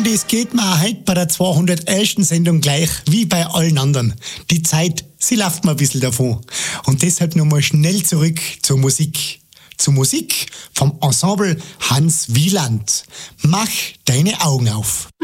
Und es geht mir heute bei der 211. Sendung gleich wie bei allen anderen. Die Zeit, sie läuft mir ein bisschen davon. Und deshalb nochmal schnell zurück zur Musik. Zur Musik vom Ensemble Hans Wieland. Mach deine Augen auf.